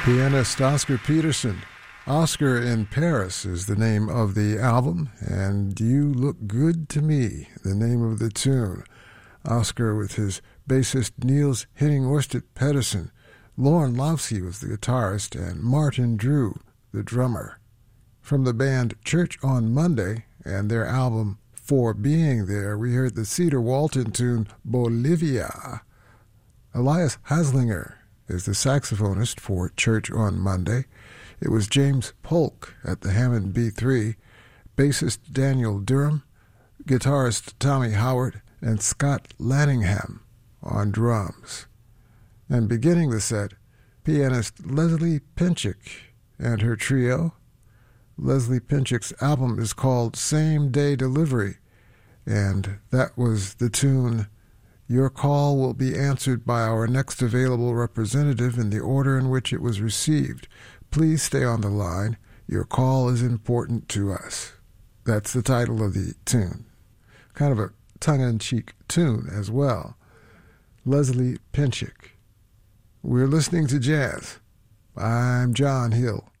Pianist Oscar Peterson. Oscar in Paris is the name of the album, and You Look Good to Me, the name of the tune. Oscar with his bassist Niels Henning Orsted Pedersen. Lauren Lofsky was the guitarist, and Martin Drew, the drummer. From the band Church on Monday and their album For Being There, we heard the Cedar Walton tune Bolivia. Elias Haslinger is the saxophonist for Church on Monday. It was James Polk at the Hammond B3, bassist Daniel Durham, guitarist Tommy Howard, and Scott Lanningham on drums. And beginning the set, pianist Leslie Pinchik and her trio. Leslie Pinchik's album is called Same Day Delivery, and that was the tune Your Call Will Be Answered by Our Next Available Representative in the order in which it was received. Please stay on the line. Your call is important to us. That's the title of the tune. Kind of a tongue-in-cheek tune as well. Leslie Pinchik. We're listening to jazz. I'm John Hill.